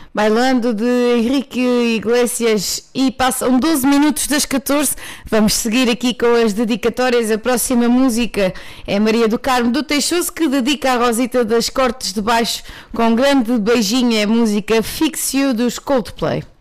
Bailando de Henrique Iglesias e passam 12 minutos das 14. Vamos seguir aqui com as dedicatórias. A próxima música é Maria do Carmo do Teixoso, que dedica a Rosita das Cortes de Baixo com um grande beijinho. É a música Fix You dos Coldplay.